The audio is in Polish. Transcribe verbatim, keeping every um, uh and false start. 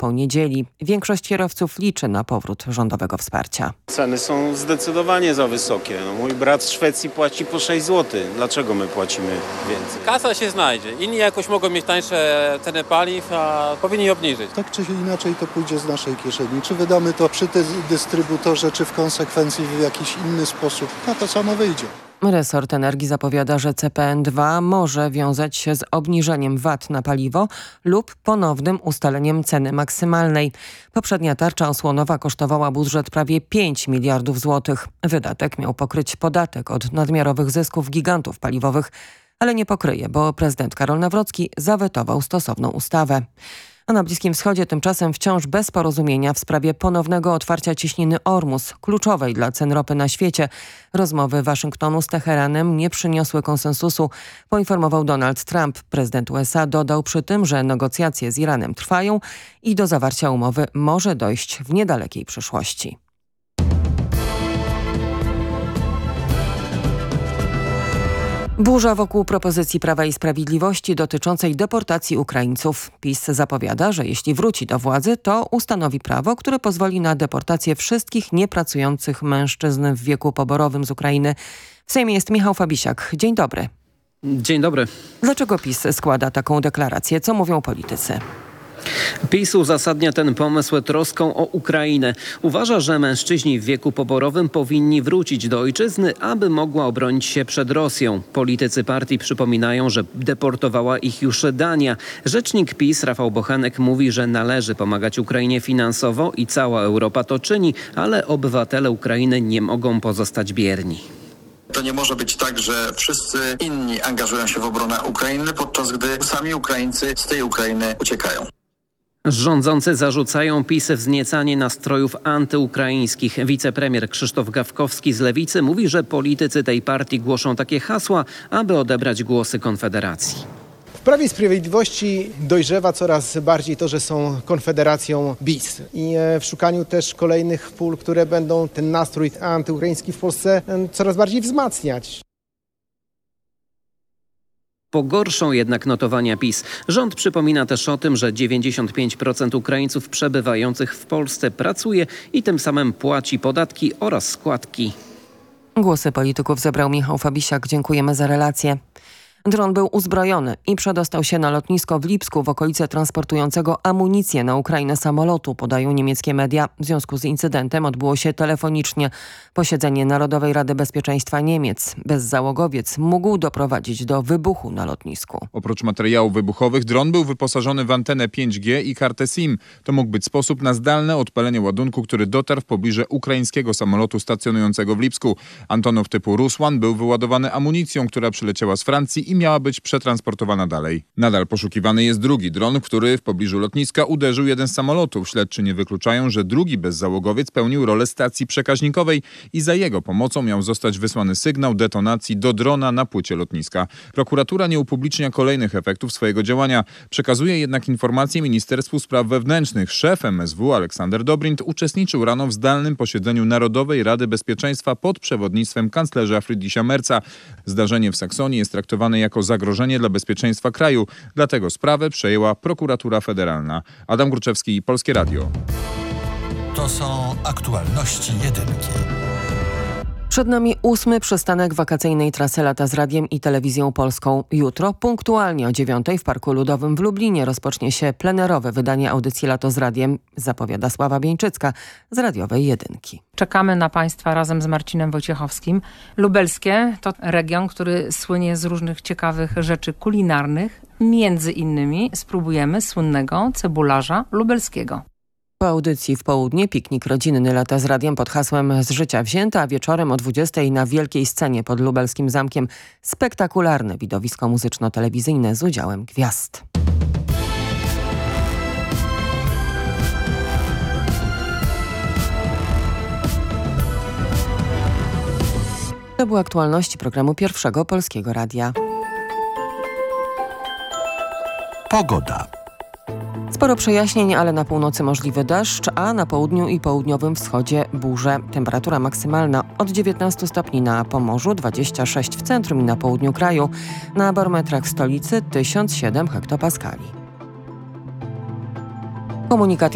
po niedzieli. Większość kierowców liczy na powrót rządowego wsparcia. Ceny są zdecydowanie za wysokie. No, mój brat w Szwecji płaci po sześć złotych. Dlaczego my płacimy więcej? Kasa się znajdzie. Inni jakoś mogą mieć tańsze ceny paliw, a powinni obniżyć. Tak czy inaczej to pójdzie z naszej kieszeni. Czy wydamy to przy dystrybutorze, czy w konsekwencji w jakiś inny sposób, no to samo wyjdzie. Resort Energii zapowiada, że C P N dwa może wiązać się z obniżeniem V A T na paliwo lub ponownym ustaleniem ceny maksymalnej. Poprzednia tarcza osłonowa kosztowała budżet prawie pięć miliardów złotych. Wydatek miał pokryć podatek od nadmiarowych zysków gigantów paliwowych, ale nie pokryje, bo prezydent Karol Nawrocki zawetował stosowną ustawę. A na Bliskim Wschodzie tymczasem wciąż bez porozumienia w sprawie ponownego otwarcia cieśniny Ormus, kluczowej dla cen ropy na świecie. Rozmowy Waszyngtonu z Teheranem nie przyniosły konsensusu, poinformował Donald Trump. Prezydent U S A dodał przy tym, że negocjacje z Iranem trwają i do zawarcia umowy może dojść w niedalekiej przyszłości. Burza wokół propozycji Prawa i Sprawiedliwości dotyczącej deportacji Ukraińców. PiS zapowiada, że jeśli wróci do władzy, to ustanowi prawo, które pozwoli na deportację wszystkich niepracujących mężczyzn w wieku poborowym z Ukrainy. W Sejmie jest Michał Fabisiak. Dzień dobry. Dzień dobry. Dlaczego PiS składa taką deklarację? Co mówią politycy? PiS uzasadnia ten pomysł troską o Ukrainę. Uważa, że mężczyźni w wieku poborowym powinni wrócić do ojczyzny, aby mogła obronić się przed Rosją. Politycy partii przypominają, że deportowała ich już Dania. Rzecznik PiS Rafał Bochenek mówi, że należy pomagać Ukrainie finansowo i cała Europa to czyni, ale obywatele Ukrainy nie mogą pozostać bierni. To nie może być tak, że wszyscy inni angażują się w obronę Ukrainy, podczas gdy sami Ukraińcy z tej Ukrainy uciekają. Rządzący zarzucają PiS wzniecanie nastrojów antyukraińskich. Wicepremier Krzysztof Gawkowski z Lewicy mówi, że politycy tej partii głoszą takie hasła, aby odebrać głosy Konfederacji. W Prawie i Sprawiedliwości dojrzewa coraz bardziej to, że są konfederacją bis i w szukaniu też kolejnych pól, które będą ten nastrój antyukraiński w Polsce coraz bardziej wzmacniać. Pogorszą jednak notowania PiS. Rząd przypomina też o tym, że dziewięćdziesiąt pięć procent Ukraińców przebywających w Polsce pracuje i tym samym płaci podatki oraz składki. Głosy polityków zebrał Michał Fabisiak. Dziękujemy za relację. Dron był uzbrojony i przedostał się na lotnisko w Lipsku w okolice transportującego amunicję na Ukrainę samolotu, podają niemieckie media. W związku z incydentem odbyło się telefonicznie posiedzenie Narodowej Rady Bezpieczeństwa Niemiec. Bezzałogowiec mógł doprowadzić do wybuchu na lotnisku. Oprócz materiałów wybuchowych dron był wyposażony w antenę pięć G i kartę SIM. To mógł być sposób na zdalne odpalenie ładunku, który dotarł w pobliże ukraińskiego samolotu stacjonującego w Lipsku. Antonov typu Rusłan był wyładowany amunicją, która przyleciała z Francji i miała być przetransportowana dalej. Nadal poszukiwany jest drugi dron, który w pobliżu lotniska uderzył jeden z samolotów. Śledczy nie wykluczają, że drugi bezzałogowiec pełnił rolę stacji przekaźnikowej i za jego pomocą miał zostać wysłany sygnał detonacji do drona na płycie lotniska. Prokuratura nie upublicznia kolejnych efektów swojego działania. Przekazuje jednak informacje Ministerstwu Spraw Wewnętrznych. Szef M S W Aleksander Dobrindt uczestniczył rano w zdalnym posiedzeniu Narodowej Rady Bezpieczeństwa pod przewodnictwem kanclerza Friedricha Merza. Zdarzenie w Saksonii jest traktowane jako zagrożenie dla bezpieczeństwa kraju. Dlatego sprawę przejęła prokuratura federalna. Adam Gruczewski, Polskie Radio. To są aktualności jedynki. Przed nami ósmy przystanek wakacyjnej trasy Lata z Radiem i Telewizją Polską. Jutro punktualnie o dziewiątej w Parku Ludowym w Lublinie rozpocznie się plenerowe wydanie audycji Lato z Radiem, zapowiada Sława Bieńczycka z Radiowej Jedynki. Czekamy na Państwa razem z Marcinem Wojciechowskim. Lubelskie to region, który słynie z różnych ciekawych rzeczy kulinarnych. Między innymi spróbujemy słynnego cebularza lubelskiego. Po audycji w południe piknik rodzinny Lata z Radiem pod hasłem Z życia wzięte, a wieczorem o dwudziestej na wielkiej scenie pod lubelskim zamkiem spektakularne widowisko muzyczno-telewizyjne z udziałem gwiazd. To były aktualności programu Pierwszego Polskiego Radia. Pogoda. Sporo przejaśnień, ale na północy możliwy deszcz, a na południu i południowym wschodzie burze. Temperatura maksymalna od dziewiętnastu stopni na Pomorzu, dwadzieścia sześć w centrum i na południu kraju. Na barometrach stolicy tysiąc siedem hektopaskali. Komunikat